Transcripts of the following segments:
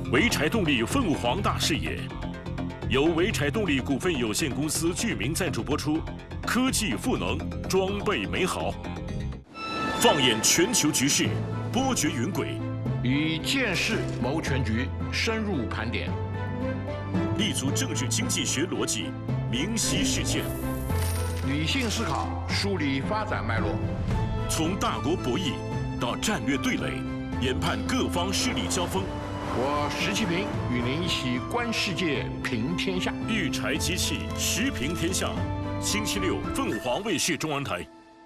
潍柴动力凤凰大视野，由潍柴动力股份有限公司剧名赞助播出。科技赋能，装备美好。放眼全球局势，波谲云诡， 以见识谋全局，深入盘点， 立足政治经济学逻辑，明晰事件， 理性思考，梳理发展脉络。 从大国博弈到战略对垒，研判各方势力交锋。 我石其平与您一起观世界，评天下。 育柴机器，时评天下。星期六，凤凰卫视中文台。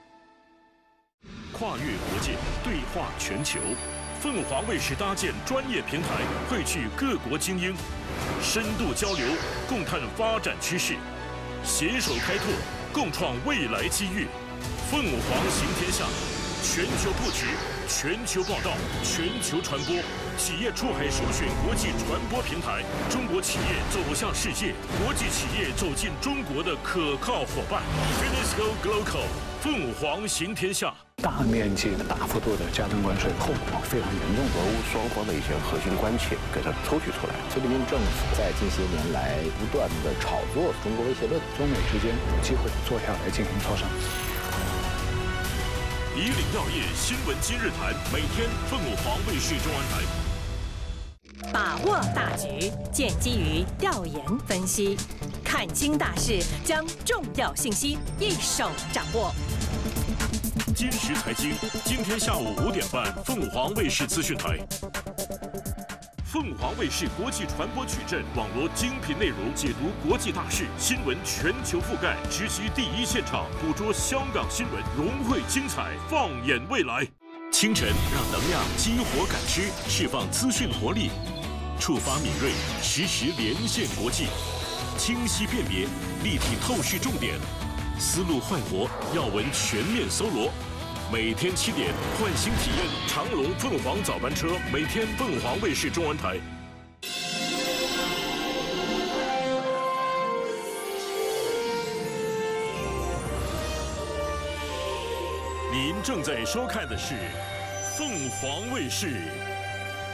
跨越国界，对话全球。凤凰卫视搭建专业平台，汇聚各国精英，深度交流，共探发展趋势，携手开拓，共创未来机遇。凤凰行天下，全球布局，全球报道，全球传播。企业出海首选国际传播平台，中国企业走向世界，国际企业走进中国的可靠伙伴。Finisco Global， 凤凰行天下。 大面积的、大幅度的加征关税，后果非常严重。 俄乌双方的一些核心关切给它抽取出来。 习近平政府在近些年来不断的炒作中国威胁论， 中美之间有机会坐下来进行磋商。 以领要业新闻今日谈，每天凤凰卫视中文台。 把握大局，建基于调研分析，看清大势，将重要信息一手掌握。 今时财经，今天下午5点半，凤凰卫视资讯台。凤凰卫视国际传播矩阵，网罗精品内容，解读国际大事，新闻全球覆盖，直击第一现场，捕捉香港新闻，融汇精彩，放眼未来。清晨，让能量激活感知，释放资讯活力，触发敏锐，实时连线国际，清晰辨别，立体透视重点，思路焕活，要闻全面搜罗。每天7点，唤醒体验长荣凤凰早班车，每天凤凰卫视中文台。您正在收看的是凤凰卫视